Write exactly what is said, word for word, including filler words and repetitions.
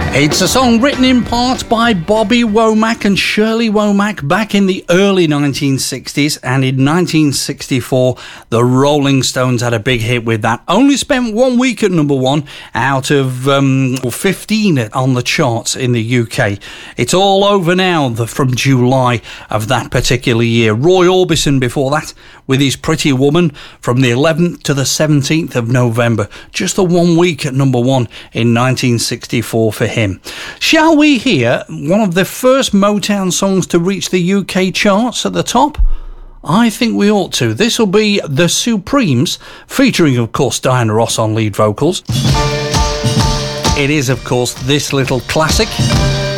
It's a song written in part by Bobby Womack and Shirley Womack back in the early nineteen sixties, and in nineteen sixty-four the Rolling Stones had a big hit with that. Only spent one week at number one out of um, fifteen on the charts in the U K. It's all over now the, from July of that particular year. Roy Orbison before that with his Pretty Woman from the eleventh to the seventeenth of November. Just the one week at number one in nineteen sixty-four for him. Shall we hear one of the first Motown songs to reach the U K charts at the top? I think we ought to. This will be The Supremes, featuring, of course, Diana Ross on lead vocals. It is, of course, this little classic.